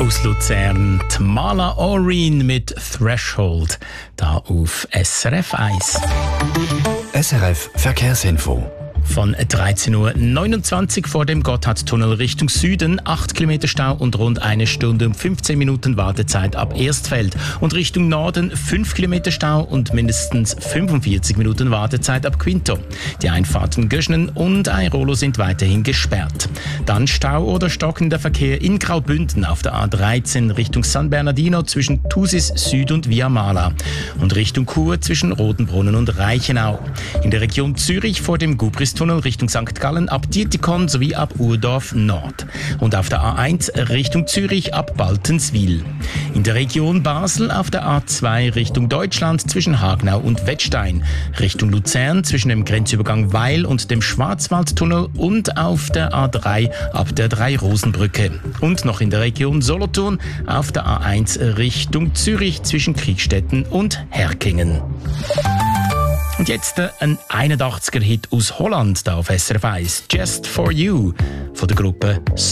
Aus Luzern, die Mala Oreen mit Threshold, da auf SRF 1. SRF Verkehrsinfo. Von 13.29 Uhr vor dem Gotthardtunnel Richtung Süden, 8 Kilometer Stau und rund 1 Stunde und 15 Minuten Wartezeit ab Erstfeld. Und Richtung Norden 5 Kilometer Stau und mindestens 45 Minuten Wartezeit ab Quinto. Die Einfahrten Göschnen und Airolo sind weiterhin gesperrt. Dann Stau oder stockender Verkehr in Graubünden auf der A13 Richtung San Bernardino zwischen Thusis Süd und Via Mala. Und Richtung Chur zwischen Rotenbrunnen und Reichenau. In der Region Zürich vor dem Gubristunnel Richtung St. Gallen ab Dietikon sowie ab Urdorf Nord. Und auf der A1 Richtung Zürich ab Baltenswil. In der Region Basel auf der A2 Richtung Deutschland zwischen Hagenau und Wettstein. Richtung Luzern zwischen dem Grenzübergang Weil und dem Schwarzwaldtunnel und auf der A3 ab der Drei-Rosen-Brücke. Und noch in der Region Solothurn auf der A1 Richtung Zürich zwischen Kriegstetten und Herkingen. Und jetzt ein 81er-Hit aus Holland, da auf SRF 1. Just For You von der Gruppe